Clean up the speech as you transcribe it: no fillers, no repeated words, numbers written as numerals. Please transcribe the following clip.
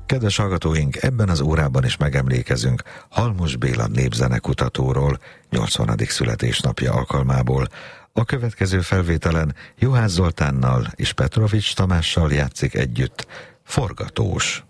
Kedves hallgatóink, ebben az órában is megemlékezünk Halmos Béla népzenekutatóról 80. születésnapja alkalmából. A következő felvételen Juhász Zoltánnal és Petrovics Tamással játszik együtt Forgatós.